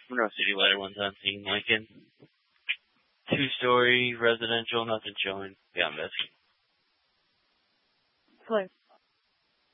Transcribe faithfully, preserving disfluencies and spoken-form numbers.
Monroe City Lighter one's on scene. Lincoln. Two-story residential, nothing showing. Yeah, I'm missing. Hello.